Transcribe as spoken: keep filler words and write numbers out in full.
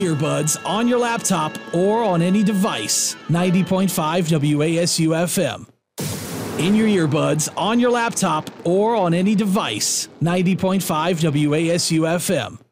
Earbuds on your laptop or on any device. ninety point five W A S U F M. In your earbuds, on your laptop, or on any device. ninety point five W A S U F M.